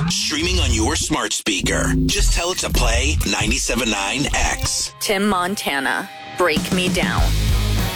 Streaming on your smart speaker. Just tell it to play 97.9 X. Tim Montana, Break Me Down.